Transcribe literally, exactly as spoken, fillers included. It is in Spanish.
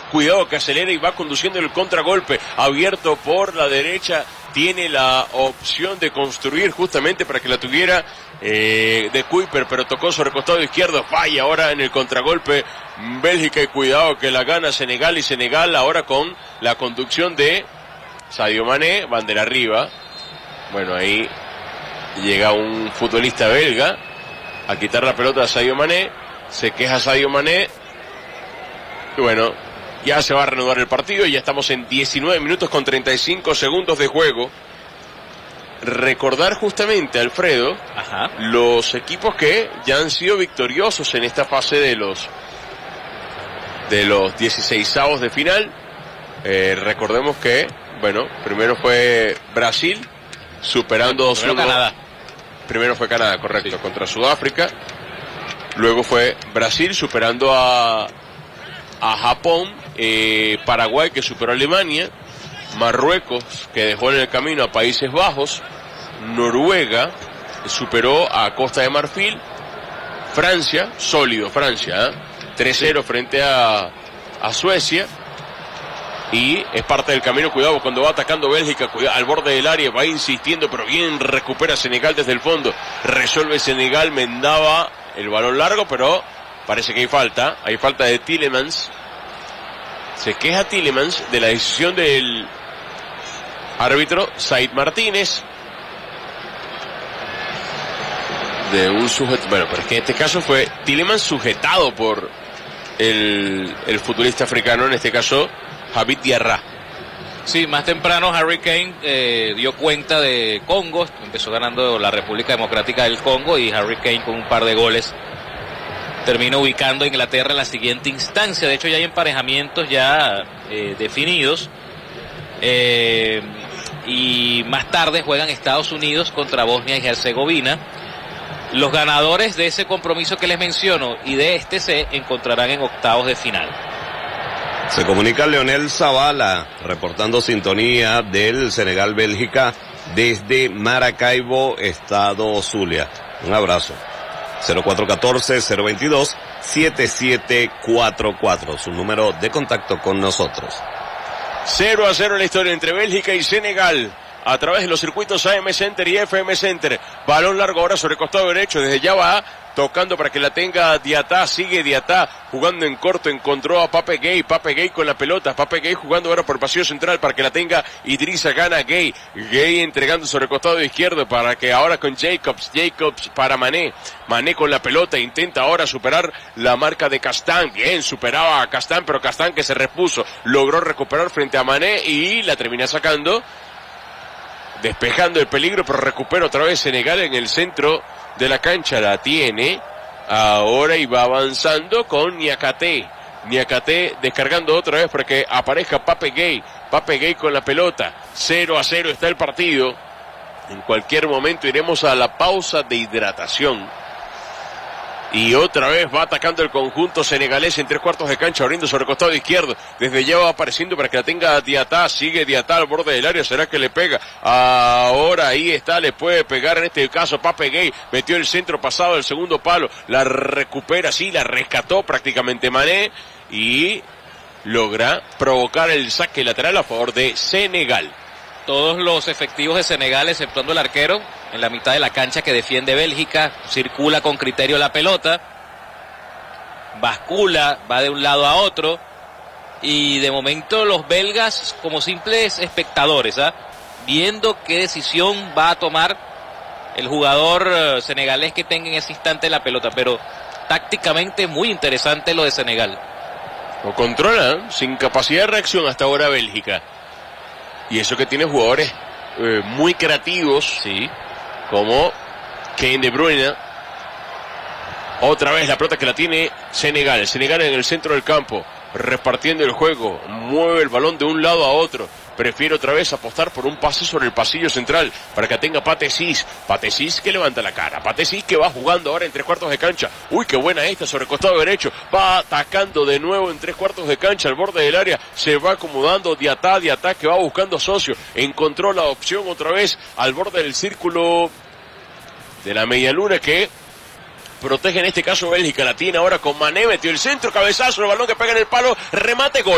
cuidado que acelera y va conduciendo el contragolpe, abierto por la derecha, tiene la opción de construir justamente para que la tuviera eh, de Kuiper, pero tocó sobre el costado izquierdo, falla ahora en el contragolpe Bélgica y cuidado que la gana Senegal, y Senegal ahora con la conducción de Sadio Mané, bandera arriba. Bueno, ahí llega un futbolista belga a quitar la pelota a Sadio Mané, se queja Sadio Mané, y bueno, ya se va a reanudar el partido y ya estamos en diecinueve minutos con treinta y cinco segundos de juego. Recordar justamente, Alfredo, Ajá. los equipos que ya han sido victoriosos en esta fase de los de los dieciseisavos de final. Eh, recordemos que, bueno, primero fue Brasil, superando dos uno. Primero Canadá. Primero fue Canadá, correcto, sí, contra Sudáfrica. Luego fue Brasil superando a, a Japón, eh, Paraguay que superó a Alemania, Marruecos que dejó en el camino a Países Bajos, Noruega superó a Costa de Marfil, Francia, sólido Francia, ¿eh? tres cero frente a, a Suecia. Y es parte del camino, cuidado cuando va atacando Bélgica, cuidado, al borde del área, va insistiendo, pero bien recupera Senegal desde el fondo, resuelve Senegal, Mendaba el balón largo, pero parece que hay falta, hay falta de Tielemans. Se queja Tielemans de la decisión del árbitro Said Martínez, de un sujeto, bueno, pero es que en este caso fue Tielemans sujetado por el, el futbolista africano, en este caso Habib Diarra. Sí, más temprano Harry Kane eh, dio cuenta de Congo, empezó ganando la República Democrática del Congo y Harry Kane con un par de goles terminó ubicando a Inglaterra en la siguiente instancia. De hecho ya hay emparejamientos ya eh, definidos eh, y más tarde juegan Estados Unidos contra Bosnia y Herzegovina. Los ganadores de ese compromiso que les menciono y de este se encontrarán en octavos de final. Se comunica Leonel Zavala, reportando sintonía del Senegal-Bélgica desde Maracaibo, Estado Zulia. Un abrazo. cero cuatro uno cuatro, cero dos dos, siete siete cuatro cuatro, su número de contacto con nosotros. cero a cero la historia entre Bélgica y Senegal, a través de los circuitos A M Center y F M Center. Balón largo ahora sobre el costado derecho, desde ya va tocando para que la tenga Diatá, sigue Diatá jugando en corto, encontró a Pape Gay, Pape Gay con la pelota, Pape Gay jugando ahora por el pasillo central para que la tenga Idrissa Gana Gay, Gay entregando sobre el costado izquierdo para que ahora con Jacobs, Jacobs para Mané, Mané con la pelota, intenta ahora superar la marca de Castán, bien, superaba a Castán, pero Castán que se repuso, logró recuperar frente a Mané y la termina sacando, despejando el peligro, pero recupera otra vez Senegal en el centro de la cancha, la tiene ahora y va avanzando con Niakate, Niakate descargando otra vez para que aparezca Pape Gay, Pape Gay con la pelota, cero a cero está el partido, en cualquier momento iremos a la pausa de hidratación. Y otra vez va atacando el conjunto senegalés en tres cuartos de cancha, abriendo sobre el costado izquierdo. Desde ya va apareciendo para que la tenga Diatá. Sigue Diatá al borde del área. ¿Será que le pega? Ahora ahí está, le puede pegar en este caso Pape Gay. Metió el centro pasado del segundo palo. La recupera, sí, la rescató prácticamente Mané. Y logra provocar el saque lateral a favor de Senegal. Todos los efectivos de Senegal, exceptuando el arquero, en la mitad de la cancha que defiende Bélgica, circula con criterio la pelota, bascula, va de un lado a otro, y de momento los belgas como simples espectadores, ¿ah? viendo qué decisión va a tomar el jugador senegalés que tenga en ese instante la pelota, pero tácticamente muy interesante lo de Senegal. Lo controla, sin capacidad de reacción hasta ahora Bélgica. Y eso que tiene jugadores eh, muy creativos, sí, como Kevin De Bruyne. Otra vez la pelota que la tiene Senegal. Senegal en el centro del campo, repartiendo el juego, mueve el balón de un lado a otro. Prefiere otra vez apostar por un pase sobre el pasillo central para que tenga Pathé Ciss. Pathé Ciss que levanta la cara. Pathé Ciss que va jugando ahora en tres cuartos de cancha. Uy, qué buena esta sobre el costado derecho. Va atacando de nuevo en tres cuartos de cancha al borde del área. Se va acomodando Diatá, Diatá que va buscando socio. Encontró la opción otra vez al borde del círculo de la media luna que protege en este caso Bélgica. La tiene ahora con Mané, metió el centro, cabezazo, el balón que pega en el palo, remate, gol.